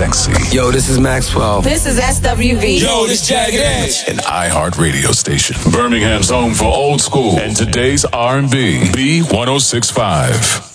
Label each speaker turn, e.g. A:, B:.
A: sexy.
B: Yo, this is Maxwell.
C: This is SWV.
D: Yo, this Jagged Edge.
A: An iHeart radio station. Birmingham's home for old school and today's R&B. B1065.